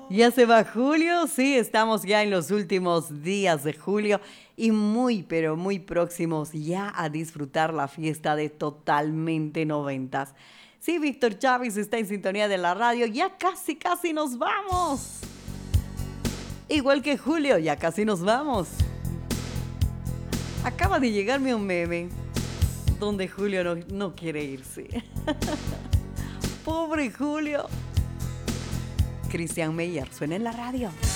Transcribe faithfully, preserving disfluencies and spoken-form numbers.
Ya se va julio, sí, estamos ya en los últimos días de julio y muy, pero muy próximos ya a disfrutar la fiesta de Totalmente Noventas. Sí, Víctor Chávez está en sintonía de la radio, ya casi, casi nos vamos. Igual que Julio, ya casi nos vamos. Acaba de llegarme un meme donde Julio no, no quiere irse. Pobre Julio. Cristian Meyer, suena en la radio.